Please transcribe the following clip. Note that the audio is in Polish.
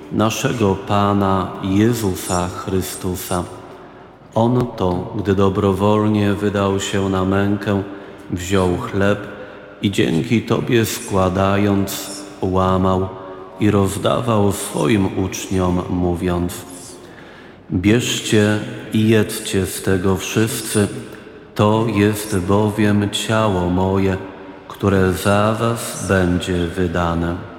naszego Pana Jezusa Chrystusa. On to, gdy dobrowolnie wydał się na mękę, wziął chleb i dzięki Tobie składając, łamał i rozdawał swoim uczniom, mówiąc: bierzcie i jedzcie z tego wszyscy, to jest bowiem ciało moje, które za was będzie wydane.